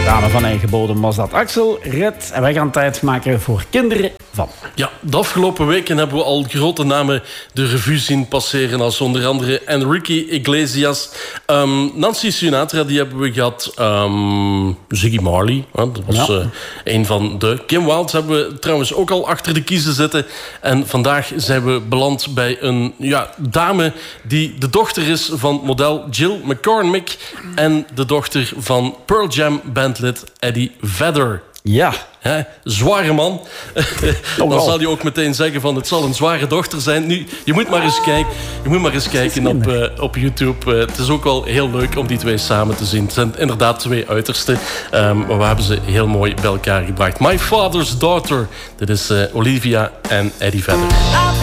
Dame van eigen bodem was dat. Axel, Red. En wij gaan tijd maken voor kinderen van. Ja, de afgelopen weken hebben we al grote namen de revue zien passeren. Als onder andere Enrique Iglesias. Nancy Sinatra, die hebben we gehad. Ziggy Marley, dat was een van de. Kim Wilde hebben we trouwens ook al achter de kiezen zitten. En vandaag zijn we beland bij een dame die de dochter is van model Jill McCormick en de dochter van Pearl Jam bandlid Eddie Vedder. Ja. Zware man. Dan zal je ook meteen zeggen van het zal een zware dochter zijn. Nu, je moet maar eens kijken op YouTube. Het is ook wel heel leuk om die twee samen te zien. Het zijn inderdaad twee uitersten. Maar we hebben ze heel mooi bij elkaar gebracht. My Father's Daughter. Dit is Olivia en Eddie Vedder.